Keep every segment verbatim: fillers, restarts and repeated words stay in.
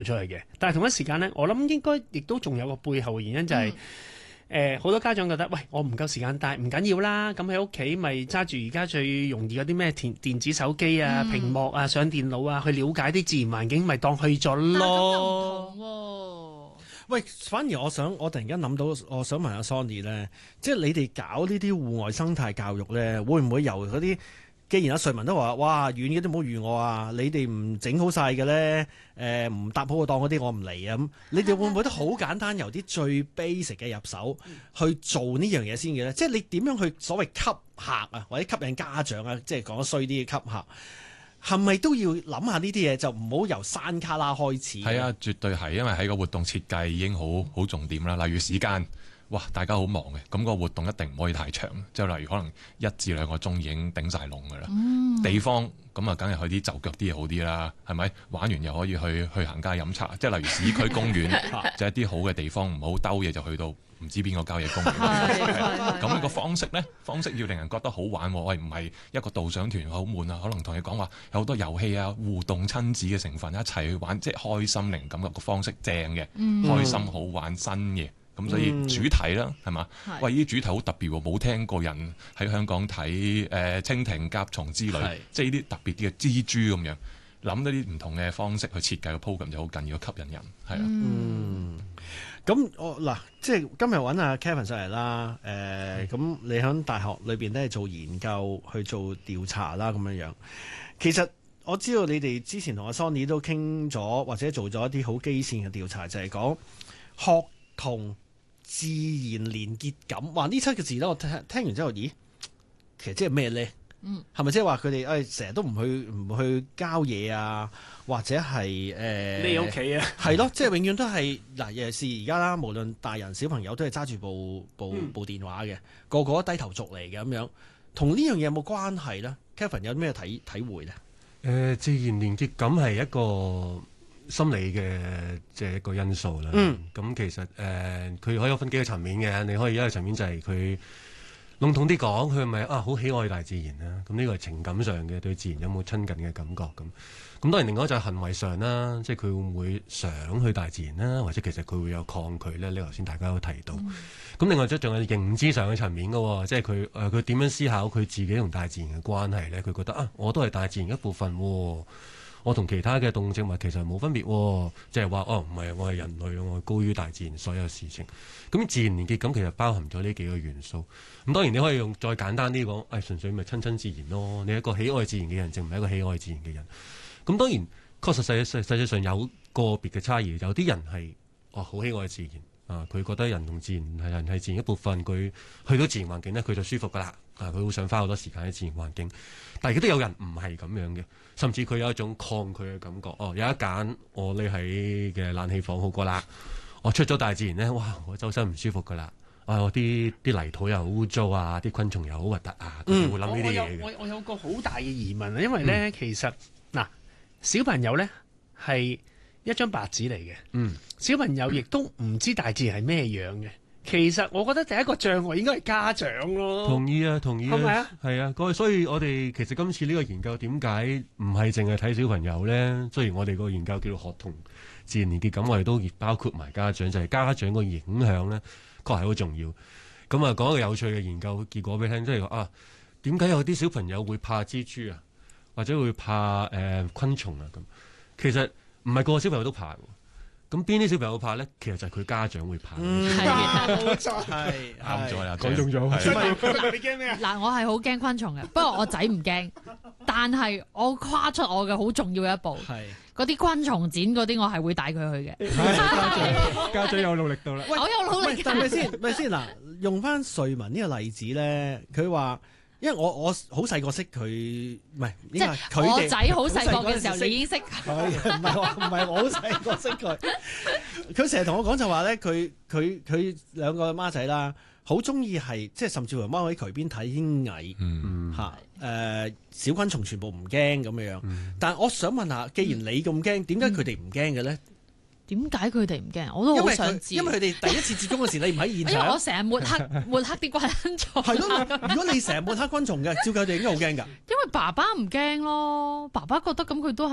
出去嘅。但係同一時間咧，我諗應該亦都仲有個背後嘅原因就係、是。嗯誒好、呃、多家長覺得，喂，我唔夠時間帶，唔緊要啦。咁喺屋企咪揸住而家最容易嗰啲咩電電子手機啊、嗯、屏幕啊、上電腦啊，去了解啲自然環境，咪當去咗咯。但係咁又唔同喎。 喂，反而我想，我突然間諗到，我想問下 Sony 咧，即係你哋搞呢啲戶外生態教育咧，會唔會由嗰啲？既然阿瑞文都話，哇，遠嘅都唔好預我啊！你哋唔整好晒嘅咧，誒、呃、唔搭好個檔嗰啲，我唔嚟啊！咁你哋會唔會都好簡單，由啲最 basic 嘅入手去做呢樣嘢先嘅咧？即係你點樣去所謂吸客啊，或者吸引家長啊？即係講得衰啲嘅吸客，係咪都要諗下呢啲嘢？就唔好由山卡拉開始。 係啊，絕對係，因為喺個活動設計已經好好重點啦。例如時間。哇！大家好忙嘅，咁、那個活動一定唔可以太長，即係例如可能一至兩個鐘已經頂晒籠㗎啦。嗯、地方咁啊，梗係去啲就腳啲嘢好啲啦，係咪？玩完又可以去去行街飲茶，即係例如市區公園，就一啲好嘅地方，唔好兜嘢就去到唔知邊個郊野公園。咁呢個方式呢，方式要令人覺得好玩喎。喂，唔係一個導賞團好悶啊，可能同你講話有好多遊戲啊、互動親子嘅成分一齊去玩，即係開心零感覺個方式正嘅，嗯、開心好玩新嘅。咁所以主題啦，係嘛？喂，呢啲主題好特別喎，冇聽過人喺香港睇誒、呃、蜻蜓、甲蟲之類，是即係呢啲特別啲嘅蜘蛛咁樣，諗到啲唔同嘅方式去設計個 program 就好緊要，吸引人係啊。 嗯，咁我嗱，即係今日揾阿 Kevin 上嚟啦。誒、呃，咁、嗯、你喺大學裏邊都係做研究去做調查啦，咁樣樣。其實我知道你哋之前同阿 Sony 都傾咗，或者做咗一啲好基線嘅調查，就係、是、講學同自然連結感。哇！呢七個字咧，我聽聽完之後，咦，其實即係咩咧？嗯，係咪即係話佢哋誒成日都唔去唔去郊野啊，或者係誒匿屋企啊？ 係咯，即係永遠都係嗱，尤其是而家啦，無論大人小朋友都係揸住部部、嗯、部電話嘅，個個都低頭族嚟嘅咁樣，同呢樣嘢有冇關係咧 ？Kevin 有咩體體會咧？ 誒、呃，自然連結感係一個心理嘅即係一個因素啦。嗯，咁其實誒，佢、呃、可以分幾個層面嘅。你可以一個層面就係佢籠統啲講，佢係咪啊好喜愛大自然啦？咁呢個係情感上嘅，對自然有冇親近嘅感覺咁。咁當然另外就係行為上啦，即係佢會唔會想去大自然啦，或者其實佢會有抗拒咧？你頭先大家都提到。咁、嗯、另外即仲有認知上嘅層面嘅，即係佢誒佢點樣思考佢自己同大自然嘅關係咧？佢覺得啊，我都係大自然一部分喎。我同其他嘅動植物其實冇分別，即係話哦，唔係我係人類，我係高於大自然所有事情。咁自然連結感其實包含咗呢幾個元素。咁當然你可以用再簡單啲講，誒、哎、純粹咪親親自然咯。你係一個喜愛自然嘅人，淨唔係一個喜愛自然嘅人。咁當然確實實實實際上有個別嘅差異，有啲人係哦好喜愛自然啊，佢覺得人同自然係人係自然一部分，佢去到自然環境呢，佢就舒服噶啦。啊，佢好想花好多時間喺自然環境，但係亦都有人唔係咁樣嘅，甚至佢有一種抗拒嘅感覺。哦，有一揀我匿喺嘅冷氣房好過啦，我出咗大自然呢，哇，我周身唔舒服噶啦。啊，我啲啲泥土又好污糟啊，啲昆蟲又好核突啊，佢會諗呢啲嘢嘅。 我有我有個好大嘅疑問啊，因為咧、嗯、其實嗱，小朋友咧係一張白紙嚟嘅，嗯，小朋友亦都唔知大自然係咩樣嘅。其實我覺得第一個障礙應該係家長咯。 同意啊，同意啊， 係咪啊？ 係啊，所以我哋其實今次呢個研究點解唔係淨係睇小朋友咧？雖然我哋個研究叫做學童自然連結感，我哋都包括埋家長，就係、是、家長個影響咧，確係好重要。咁啊，講一個有趣嘅研究結果俾你聽，即係話啊，點解有啲小朋友會怕蜘蛛啊，或者會怕誒、呃、昆蟲啊咁？其實唔係個個小朋友都怕。咁邊啲小朋友怕咧？其實就係佢家長會怕。 嗯，冇錯，係啱咗啦， 講中咗。 你驚咩啊？ 嗱，我係好驚昆蟲嘅，不過我仔唔驚，但係我跨出我嘅好重要嘅一步。係嗰啲昆蟲展嗰啲，我係會帶佢去嘅。 家長家長有努力到啦。 我有努力。 係咪先？咪先嗱，用翻瑞文呢個例子咧，佢話。因為我我好細個識佢，唔係，即係我仔好細個嘅時候，你已經識佢。 唔係唔係我好細個識佢。佢成日同我講就話咧，佢佢佢兩個孖仔啦，好中意係即係甚至乎踎喺渠邊睇啲蟻， 嗯嚇誒小昆蟲全部唔驚咁樣。嗯、但係我想問下，既然你咁驚，點解佢哋唔驚嘅咧？ 點解佢哋唔驚？我都好想知。 因為佢哋第一次接觸嗰時，你唔喺現場。 因為我成日抹黑抹黑啲昆蟲。 係咯，如果你成日抹黑昆蟲嘅，照計佢哋應該好驚㗎。 因為爸爸唔驚咯，爸爸覺得咁佢都係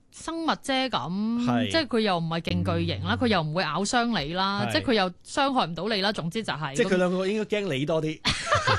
生物啫咁， 係即係佢又唔係勁巨型啦，佢、又唔會咬傷你啦， 係即係佢又傷害唔到你啦。總之就係、 即係佢兩個應該驚你多啲。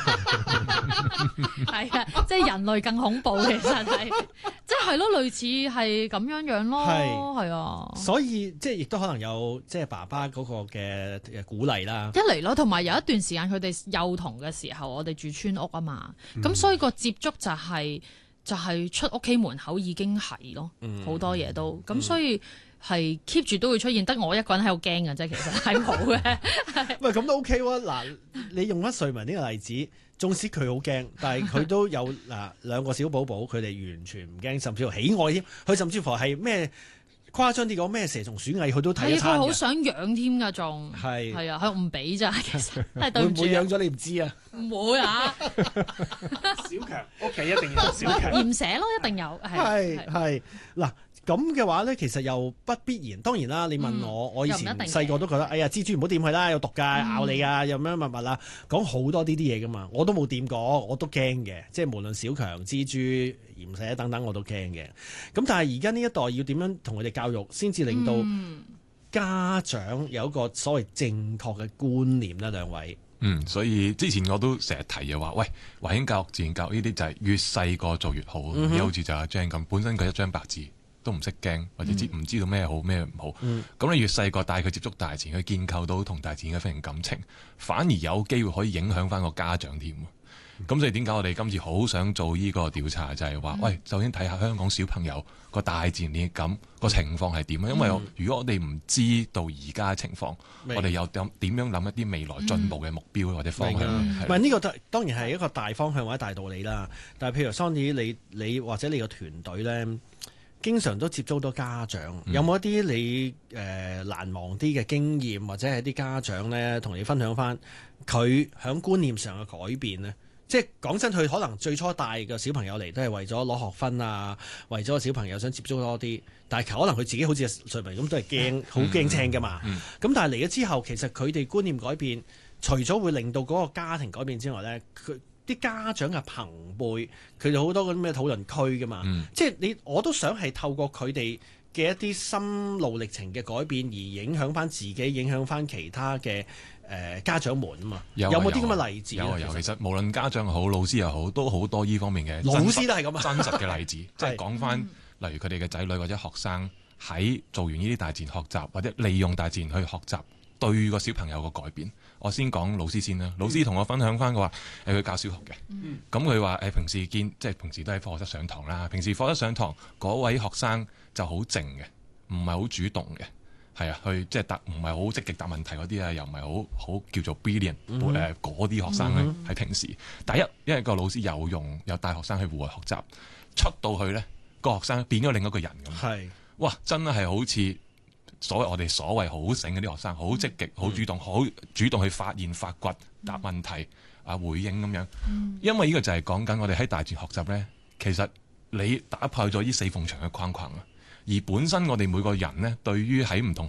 係啊，即係人類更恐怖，其實係，即係咯，類似係咁樣樣咯， 係係啊。 所以即係亦都可能有即係爸爸嗰個嘅鼓勵啦。 一嚟咯，同埋有一段時間佢哋幼童嘅時候，我哋住村屋啊嘛，咁、所以個接觸就係、就係、出屋企門口已經係咯，好、多嘢都咁，所以係 keep 住都會出現，得我一個人喺度驚嘅啫，其實係冇嘅。 喂，咁都 OK 喎。嗱，你用翻瑞文呢個例子，縱使佢好驚，但係佢都有嗱兩個小寶寶，佢哋完全唔驚，甚至乎喜愛添。佢甚至乎係咩誇張啲講咩蛇蟲鼠蟻，佢都睇一係佢好餐嘅。 想養添㗎，仲係係啊，佢唔俾咋，其實係對會唔住啊， 唔會養咗你唔知啊？ 唔會啊， 小強屋企一定有小強。 鹽蛇咯，一定有係係係嗱。咁嘅話咧，其實又不必然。當然啦，你問我， 嗯我以前又唔一定嘅細個都覺得，哎呀，蜘蛛唔好掂佢啦，有毒㗎，咬你啊，有咩物物啊，講好多呢啲嘢㗎嘛。我都冇掂過，我都驚嘅。即係無論小強、蜘蛛、鹽蛇等等，我都驚嘅。咁但係而家呢一代要點樣同佢哋教育，先至令到嗯家長有一個所謂正確嘅觀念咧？兩位， 嗯，所以之前我都成日提嘅話，喂，環境教育、自然教育呢啲就係越細個做越好。 嗯哼好似就阿 Jane 咁，本身佢一張白紙都唔識驚，或者知唔知道咩好咩唔好。咁、 嗯你越細個帶佢接觸大自然，去建構到同大自然嘅非常感情，反而有機會可以影響翻個家長添。咁所以點解我哋今次好想做呢個調查，就係、是、話，喂，首先睇下香港小朋友個大自然嘅感個情況係點啊？因為我如果我哋唔知道而家嘅情況， 明我哋又點點樣諗一啲未來進步嘅目標或者方向？ 唔係係呢個當當然係一個大方向或者大道理啦。但係譬如 Sonny，你你或者你個團隊咧，經常都接觸到家長， 嗯有冇一啲你誒、呃、難忘啲嘅經驗，或者係啲家長咧同你分享翻佢喺觀念上嘅改變呢？即係講真，佢可能最初帶個小朋友嚟都係為咗攞學分啊，為咗個小朋友想接觸多啲，但係可能佢自己好似瑞文咁都係驚，好驚青㗎嘛。咁、 嗯但係嚟咗之後，其實佢哋觀念改變，除咗會令到嗰個家庭改變之外咧，佢啲家長嘅朋輩，佢哋好多嗰啲咩討論區㗎嘛。 嗯即係你我都想係透過佢哋嘅一啲心路歷程嘅改變，而影響翻自己，影響翻其他嘅誒、呃、家長們啊嘛。 有啊冇啲咁有啊嘅例子啊？ 有啊有， 其實其實無論家長又好，老師又好，都好多呢方面嘅老真實師都係咁啊。 真實嘅例子，即係講翻，例如佢哋嘅仔女或者學生喺做完呢啲大自然學習，或者利用大自然去學習，對個小朋友個改變。我先講老師先啦，老師同我分享翻嘅話，誒佢教小學嘅，咁佢話誒平時見即係平時都喺課室上堂啦，平時課室上堂嗰位學生就好靜嘅，唔係好主動嘅。係啊，去即係答唔係好積極答問題嗰啲啊，又唔係好好叫做 brilliant 誒嗰啲學生咧，喺平時第一，因為個老師有用有帶學生去戶外學習，出到去咧個學生變咗另一個人咁。 係哇！真係好似所謂我哋所謂好醒嗰啲學生，好積極、好主動、好主動去發現、發掘、答問題、啊回應咁樣。因為呢個就係講緊我哋喺大自然學習咧，其實你打破咗呢四埲牆嘅框框啊。而本身我哋每個人呢，對於喺唔同